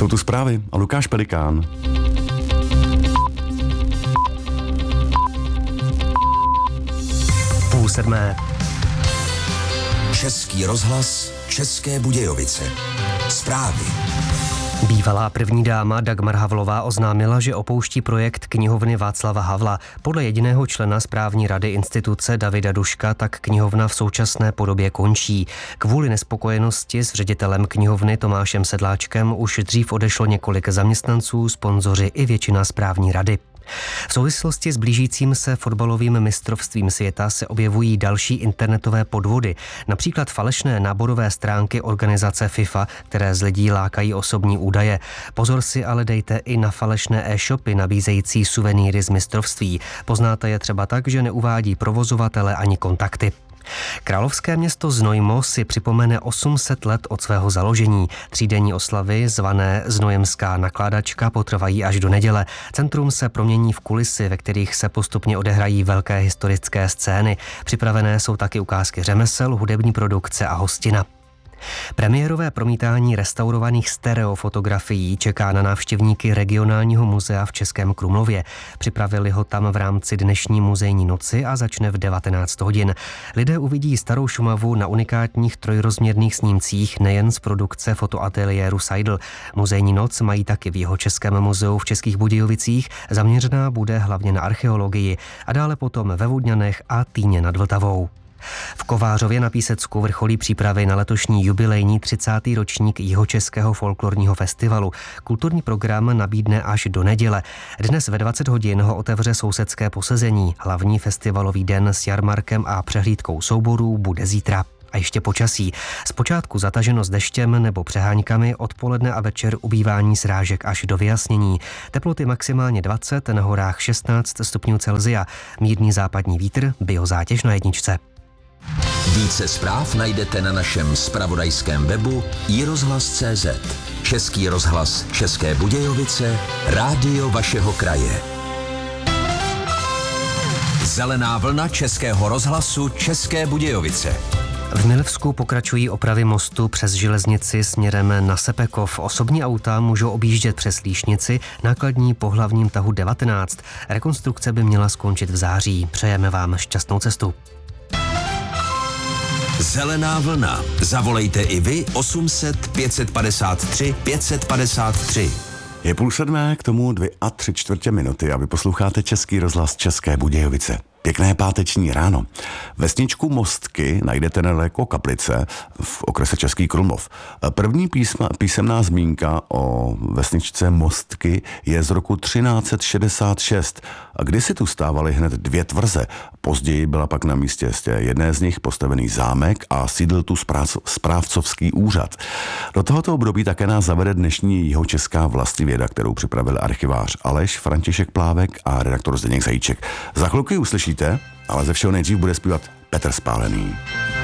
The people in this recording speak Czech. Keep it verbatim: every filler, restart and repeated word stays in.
Jsou tu zprávy a Lukáš Pelikán. Půl sedmé. Český rozhlas, České Budějovice. Zprávy. Bývalá první dáma Dagmar Havlová oznámila, že opouští projekt knihovny Václava Havla. Podle jediného člena správní rady instituce Davida Duška tak knihovna v současné podobě končí. Kvůli nespokojenosti s ředitelem knihovny Tomášem Sedláčkem už dřív odešlo několik zaměstnanců, sponzoři i většina správní rady. V souvislosti s blížícím se fotbalovým mistrovstvím světa se objevují další internetové podvody, například falešné náborové stránky organizace FIFA, které z lidí lákají osobní údaje. Pozor si ale dejte i na falešné e-shopy nabízející suvenýry z mistrovství. Poznáte je třeba tak, že neuvádí provozovatele ani kontakty. Královské město Znojmo si připomene osm set let od svého založení. Třídenní oslavy zvané Znojemská nakládačka potrvají až do neděle. Centrum se promění v kulisy, ve kterých se postupně odehrají velké historické scény. Připravené jsou taky ukázky řemesel, hudební produkce a hostina. Premiérové promítání restaurovaných stereofotografií čeká na návštěvníky regionálního muzea v Českém Krumlově. Připravili ho tam v rámci dnešní muzejní noci a začne v devatenáct hodin. Lidé uvidí starou Šumavu na unikátních trojrozměrných snímcích nejen z produkce fotoateliéru Seidl. Muzejní noc mají taky v Jihočeském muzeu v Českých Budějovicích. Zaměřená bude hlavně na archeologii a dále potom ve Vodňanech a Týně nad Vltavou. V Kovářově na Písecku vrcholí přípravy na letošní jubilejní třicátý ročník Jihočeského folklorního festivalu. Kulturní program nabídne až do neděle. Dnes ve dvacet hodin ho otevře sousedské posezení. Hlavní festivalový den s jarmarkem a přehlídkou souborů bude zítra. A ještě počasí. Zpočátku zataženo s deštěm nebo přeháňkami, odpoledne a večer ubývání srážek až do vyjasnění. Teploty maximálně dvacet, na horách šestnáct stupňů Celsia. Mírný západní vítr, biozátěž na jedničce. Více zpráv najdete na našem zpravodajském webu i rozhlas tečka cé zet. Český rozhlas České Budějovice, rádio vašeho kraje. Zelená vlna Českého rozhlasu České Budějovice. V Milevsku pokračují opravy mostu přes železnici směrem na Sepekov. Osobní auta můžou objíždět přes Líšnici, nákladní po hlavním tahu devatenáct. Rekonstrukce by měla skončit v září. Přejeme vám šťastnou cestu. Zelená vlna. Zavolejte i vy osm set pět set padesát tři pět set padesát tři. Je půl sedmé, k tomu dvě a tři čtvrtě minuty a vy posloucháte Český rozhlas České Budějovice. Pěkné páteční ráno. Vesničku Mostky najdete nedaleko Kaplice v okrese Český Krumlov. První písma, písemná zmínka o vesničce Mostky je z roku třináct set šedesát šest. Kdysi tu stávaly hned dvě tvrze. Později byla pak na místě jedné z nich postavený zámek a sídlil tu správ, správcovský úřad. Do tohoto období také nás zavede dnešní jihočeská vlastivěda, kterou připravil archivář Aleš František Plávek a redaktor Zdeněk Zajíček. Za chvilku uslyší, ale ze všeho nejdřív bude zpívat Petr Spálený.